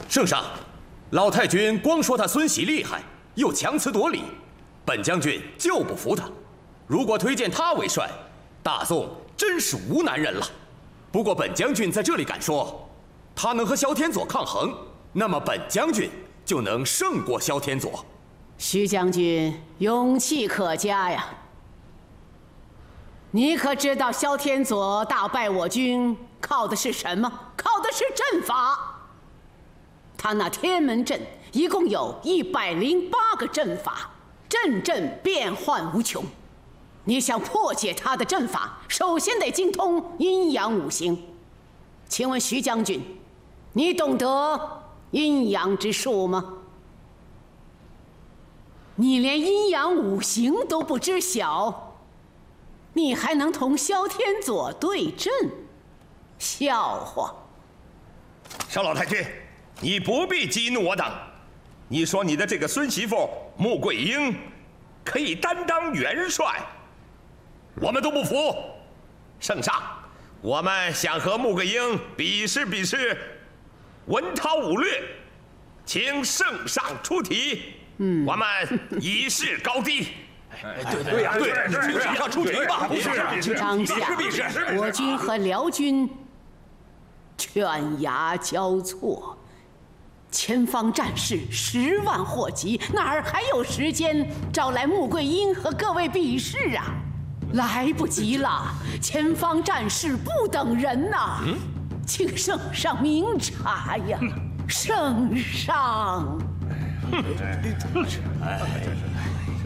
圣上，老太君光说他孙喜厉害，又强词夺理，本将军就不服他。如果推荐他为帅，大宋真是无男人了。不过本将军在这里敢说，他能和萧天佐抗衡，那么本将军就能胜过萧天佐。 徐将军勇气可嘉呀！你可知道萧天佐大败我军靠的是什么？靠的是阵法。他那天门阵一共有108个阵法，阵阵变幻无穷。你想破解他的阵法，首先得精通阴阳五行。请问徐将军，你懂得阴阳之术吗？你连阴阳五行都不知晓，你还能同萧天佐对阵？笑话！ 少老太君，你不必激怒我等。你说你的这个孙媳妇穆桂英可以担当元帅，我们都不服。圣上，我们想和穆桂英比试比试文韬武略，请圣上出题。我们以示高低。 对呀，对，圣上出题吧。 当下我军和辽军犬牙交错，前方战事10万祸及，哪儿还有时间招来穆桂英和各位比试啊？来不及了，前方战事不等人呐！请圣上明察呀，圣上。